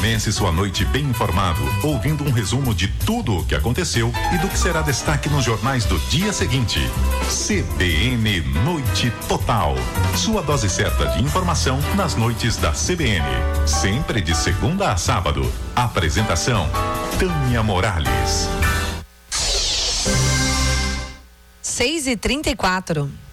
Comece sua noite bem informado, ouvindo um resumo de tudo o que aconteceu e do que será destaque nos jornais do dia seguinte. CBN Noite Total. Sua dose certa de informação nas noites da CBN. Sempre de segunda a sábado. Apresentação: Tânia Morales. 6h34.